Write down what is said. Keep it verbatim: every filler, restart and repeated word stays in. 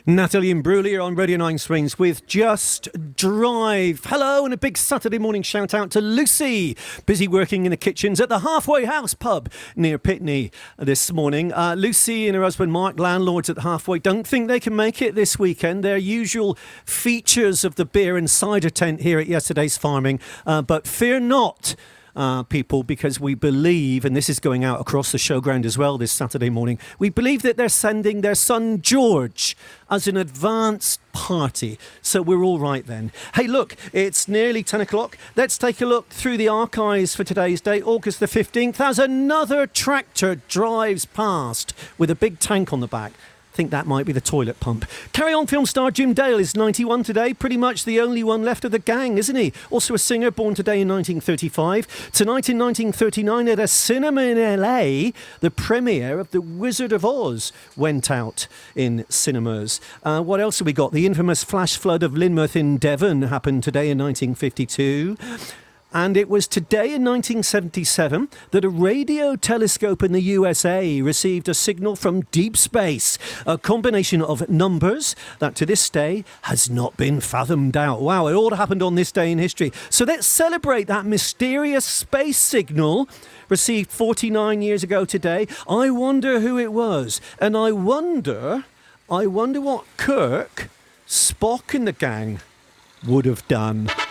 Natalie Imbruglia on Radio nine Swings with Just Drive. Hello, and a big Saturday morning shout out to Lucy, busy working in the kitchens at the Halfway House pub near Pitney this morning. Uh, Lucy and her husband Mark, landlords at the Halfway, don't think they can make it this weekend. Their usual features of the beer and cider tent here at yesterday's farming, uh, but fear not. Uh, people, because we believe, and this is going out across the showground as well this Saturday morning, we believe that they're sending their son George as an advanced party. So we're all right then. Hey, look, it's nearly ten o'clock. Let's take a look through the archives for today's date, August the fifteenth, as another tractor drives past with a big tank on the back. I think that might be the toilet pump. Carry On film star Jim Dale is ninety-one today, pretty much the only one left of the gang, isn't he? Also a singer, born today in nineteen thirty-five. Tonight in nineteen thirty-nine at a cinema in L A, the premiere of The Wizard of Oz went out in cinemas. Uh, what else have we got? The infamous flash flood of Lynmouth in Devon happened today in nineteen fifty-two. And it was today in nineteen seventy-seven that a radio telescope in the U S A received a signal from deep space, a combination of numbers that to this day has not been fathomed out. Wow, it all happened on this day in history. So let's celebrate that mysterious space signal received forty-nine years ago today. I wonder who it was. And I wonder, I wonder what Kirk, Spock and the gang would have done.